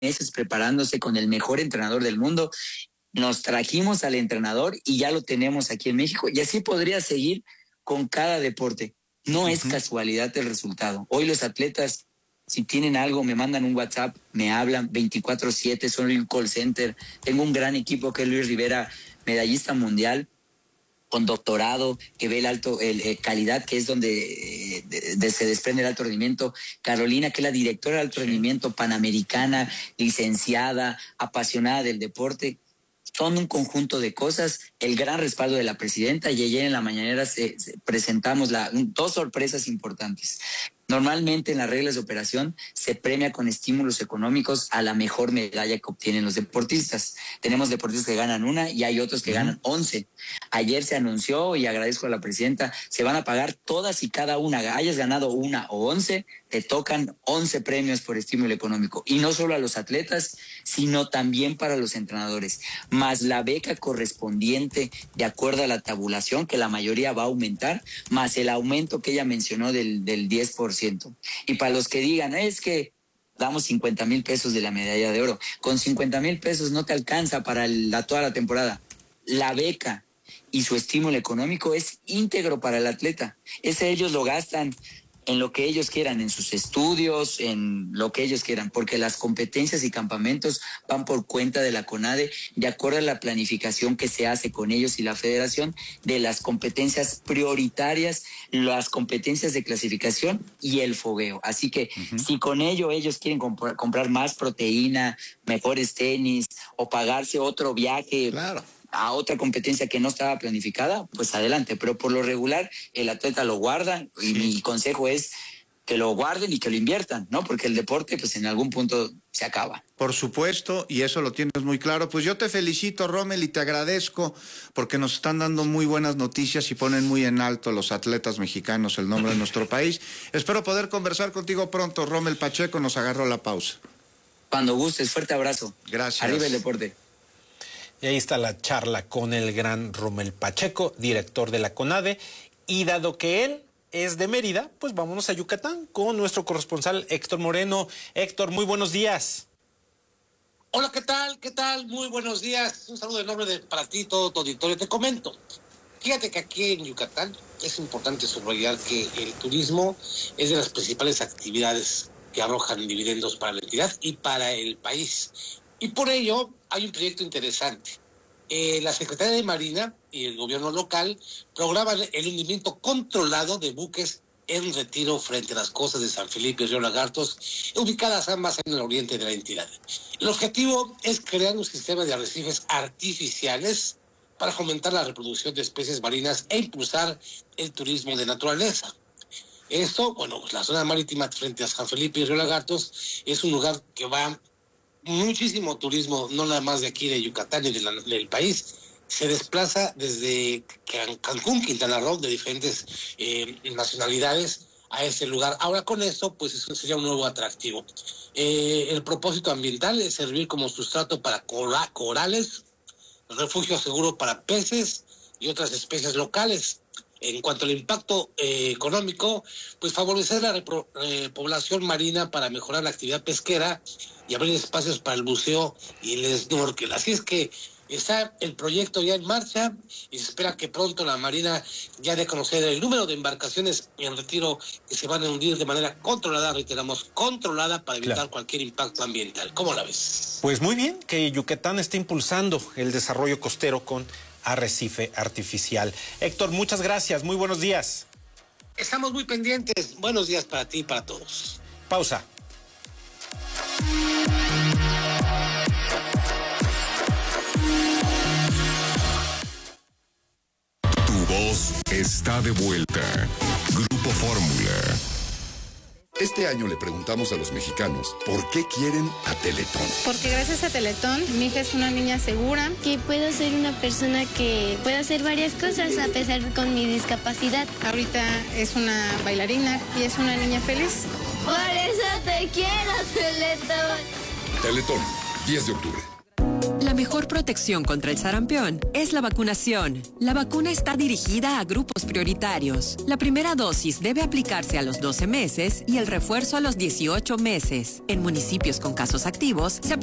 meses preparándose con el mejor entrenador del mundo. Nos trajimos al entrenador y ya lo tenemos aquí en México. Y así podría seguir con cada deporte. No es casualidad el resultado. Hoy los atletas, si tienen algo, me mandan un WhatsApp, me hablan 24/7, son un call center. Tengo un gran equipo que es Luis Rivera, medallista mundial, con doctorado, que ve el calidad, que es donde se desprende el alto rendimiento. Carolina, que es la directora de alto rendimiento panamericana, licenciada, apasionada del deporte. Son un conjunto de cosas, el gran respaldo de la presidenta, y ayer en la mañanera presentamos dos sorpresas importantes. Normalmente en las reglas de operación se premia con estímulos económicos a la mejor medalla que obtienen los deportistas. Tenemos deportistas que ganan una y hay otros que ganan 11. Ayer se anunció, y agradezco a la presidenta, se van a pagar todas y cada una. Hayas ganado una o 11, te tocan 11 premios por estímulo económico. Y no solo a los atletas, sino también para los entrenadores. Más la beca correspondiente de acuerdo a la tabulación, que la mayoría va a aumentar, más el aumento que ella mencionó del 10%. Y para los que digan, es que damos 50,000 pesos de la medalla de oro. Con 50,000 pesos no te alcanza para toda la temporada. La beca y su estímulo económico es íntegro para el atleta. Ellos lo gastan en lo que ellos quieran, en sus estudios, en lo que ellos quieran, porque las competencias y campamentos van por cuenta de la CONADE, de acuerdo a la planificación que se hace con ellos y la federación, de las competencias prioritarias, las competencias de clasificación y el fogueo. Así que si con ello ellos quieren comprar más proteína, mejores tenis o pagarse otro viaje, claro, a otra competencia que no estaba planificada, pues adelante. Pero por lo regular, el atleta lo guarda, y mi consejo es que lo guarden y que lo inviertan, ¿no? Porque el deporte, pues en algún punto se acaba. Por supuesto, y eso lo tienes muy claro. Pues yo te felicito, Rommel, y te agradezco porque nos están dando muy buenas noticias y ponen muy en alto los atletas mexicanos el nombre de nuestro país. Espero poder conversar contigo pronto. Rommel Pacheco nos agarró la pausa. Cuando gustes, fuerte abrazo. Gracias. Arriba el deporte. Y ahí está la charla con el gran Rommel Pacheco, director de la CONADE. Y dado que él es de Mérida, pues vámonos a Yucatán con nuestro corresponsal Héctor Moreno. Héctor, muy buenos días. Hola, ¿qué tal? ¿Qué tal? Muy buenos días. Un saludo enorme para ti, todo tu auditorio. Te comento. Fíjate que aquí en Yucatán es importante subrayar que el turismo es de las principales actividades que arrojan dividendos para la entidad y para el país. Y por ello hay un proyecto interesante. La Secretaría de Marina y el gobierno local programan el hundimiento controlado de buques en retiro frente a las costas de San Felipe y Río Lagartos, ubicadas ambas en el oriente de la entidad. El objetivo es crear un sistema de arrecifes artificiales para fomentar la reproducción de especies marinas e impulsar el turismo de naturaleza. Esto, pues la zona marítima frente a San Felipe y Río Lagartos es un lugar que va muchísimo turismo, no nada más de aquí de Yucatán y del país. Se desplaza desde Cancún, Quintana Roo, de diferentes nacionalidades a ese lugar. Ahora con esto, pues eso sería un nuevo atractivo. El propósito ambiental es servir como sustrato para corales, refugio seguro para peces y otras especies locales. En cuanto al impacto económico, pues favorecer la población marina para mejorar la actividad pesquera y abrir espacios para el buceo y el snorkel. Así es que está el proyecto ya en marcha y se espera que pronto la Marina ya dé a conocer el número de embarcaciones en retiro que se van a hundir de manera controlada, reiteramos, controlada para evitar cualquier impacto ambiental. ¿Cómo la ves? Pues muy bien, que Yucatán está impulsando el desarrollo costero con arrecife artificial. Héctor, muchas gracias, muy buenos días. Estamos muy pendientes. Buenos días para ti y para todos. Pausa. Tu voz está de vuelta. Grupo Fórmula. Este año le preguntamos a los mexicanos por qué quieren a Teletón. Porque gracias a Teletón, mi hija es una niña segura. Que puedo ser una persona que puede hacer varias cosas a pesar con mi discapacidad. Ahorita es una bailarina y es una niña feliz. Por eso te quiero, Teletón. Teletón, 10 de octubre. La mejor protección contra el sarampión es la vacunación. La vacuna está dirigida a grupos prioritarios. La primera dosis debe aplicarse a los 12 meses y el refuerzo a los 18 meses. En municipios con casos activos, se